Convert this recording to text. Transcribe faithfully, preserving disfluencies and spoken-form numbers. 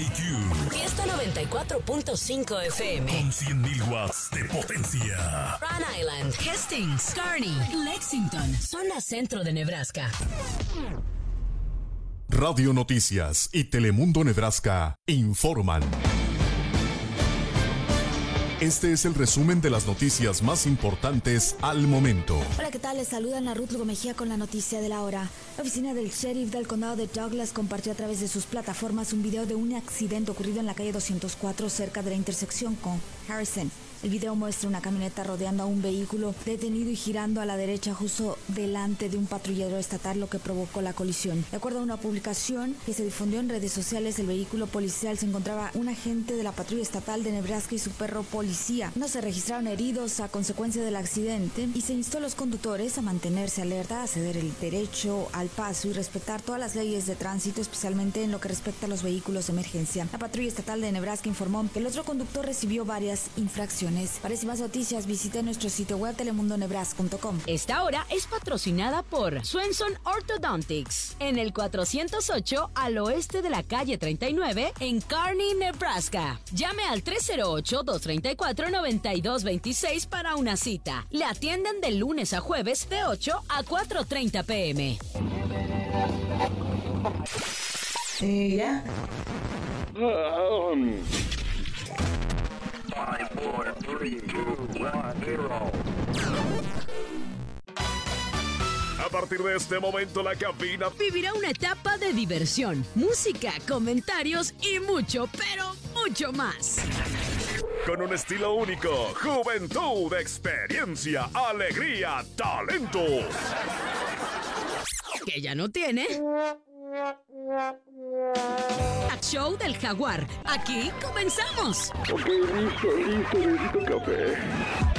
Q. Fiesta noventa y cuatro punto cinco F M. Con cien mil watts de potencia. Rhode Island, Hastings, Kearney, Lexington, zona centro de Nebraska. Radio Noticias y Telemundo Nebraska informan. Este es el resumen de las noticias más importantes al momento. Hola, ¿qué tal? Les saludan a Ruth Lugo Mejía con la noticia de la hora. La oficina del sheriff del condado de Douglas compartió a través de sus plataformas un video de un accidente ocurrido en la calle doscientos cuatro cerca de la intersección con Harrison. El video muestra una camioneta rodeando a un vehículo detenido y girando a la derecha justo delante de un patrullero estatal, lo que provocó la colisión. De acuerdo a una publicación que se difundió en redes sociales, el vehículo policial se encontraba un agente de la patrulla estatal de Nebraska y su perro policía. No se registraron heridos a consecuencia del accidente y se instó a los conductores a mantenerse alerta, a ceder el derecho al paso y respetar todas las leyes de tránsito, especialmente en lo que respecta a los vehículos de emergencia. La patrulla estatal de Nebraska informó que el otro conductor recibió varias infracciones. Para más noticias, visite nuestro sitio web telemundo nebraska punto com. Esta hora es patrocinada por Swenson Orthodontics, en el cuatrocientos ocho al oeste de la calle treinta y nueve, en Kearney, Nebraska. Llame al tres cero ocho, dos tres cuatro, nueve dos dos seis para una cita. Le atienden de lunes a jueves de ocho a cuatro treinta pm. ¿Y ya? Um. five, four, three, two, one, zero. A partir de este momento, la cabina vivirá una etapa de diversión, música, comentarios y mucho, pero mucho más. Con un estilo único, juventud, experiencia, alegría, talento. Que ya no tiene. Talk Show del Jaguar. Aquí comenzamos. Ok, listo, listo, necesito café.